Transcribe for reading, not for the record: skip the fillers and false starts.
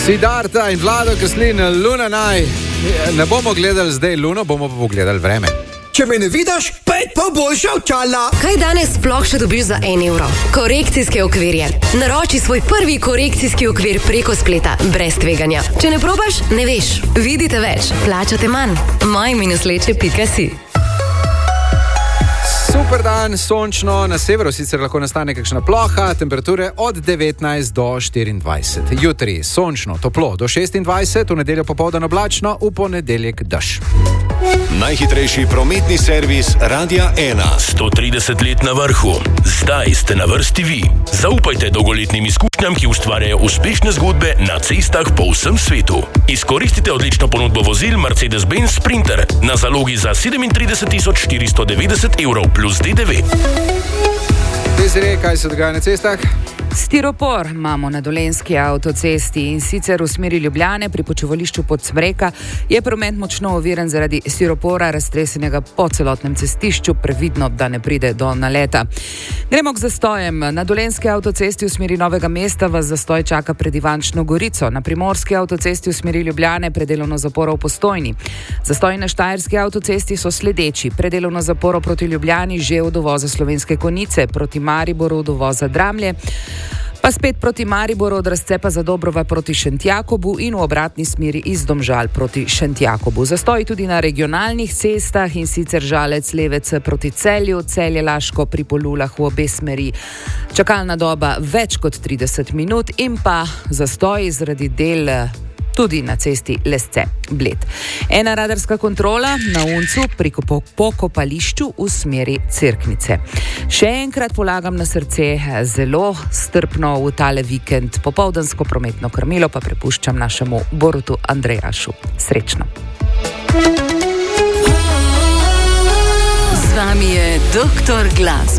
Siddharta in Vlado Kreslin, Luna Naj. Ne bomo gledali zdaj Luno, bomo pa pogledali vreme. Če me ne vidiš, pet pa boljša očala. Kaj danes sploh še dobiš za €1? Korekcijske okvirje. Naroči svoj prvi korekcijski okvir preko spleta, brez tveganja. Če ne probaš, ne veš. Vidite več, plačate manj. moj-leče.si. Super dan, sončno, na severu sicer lahko nastane kakšna ploha, temperature od 19 do 24. Jutri sončno, toplo do 26, v nedeljo popoldan oblačno, v ponedeljek dež. Najhitrejši prometni servis Radia 1. 130 let na vrhu. Zdaj ste na vrsti vi. Zaupajte dolgoletnim izkušnjam, ki ustvarjajo uspešne zgodbe na cestah po vsem svetu. Izkoristite odlično ponudbo vozil Mercedes-Benz Sprinter na zalogi za 37.490 € plus DDV. Desiree, kaj se dogaja na cestah? Stiropor imamo na Dolenjski avtocesti in sicer v smeri Ljubljane pri počivališču Podsmreka je promet močno oviran zaradi stiropora, raztresenega po celotnem cestišču, previdno, da ne pride do naleta. Gremo k zastojem. Na Dolenjski avtocesti v smeri Novega mesta vas zastoj čaka pred Ivančno Gorico. Na Primorski avtocesti v smeri Ljubljane predelovno zaporo v Postojni. Zastoji na Štajerski avtocesti so sledeči. Predelovno zaporo proti Ljubljani že od uvoza Slovenske Konjice, proti Mariboru od uvoza Dramlje, pa spet proti Mariboru od Razcepa Zadobrova proti Šentjakobu in v obratni smeri iz Domžal proti Šentjakobu. Zastoji tudi na regionalnih cestah in sicer Žalec-Levec proti Celju, Celje-Laško pri Polulah v obe smeri. Čakalna doba več kot 30 minut in pa zastoji zaradi del tudi na cesti Lesce-Bled. Ena radarska kontrola na Uncu pri pokopališču v smeri Cerknice. Še enkrat polagam na srce, zelo strpno v tale vikend. Popoldansko prometno krmilo pa prepuščam našemu Borutu Andrejašu. Srečno. Z vami je Doktor Glas.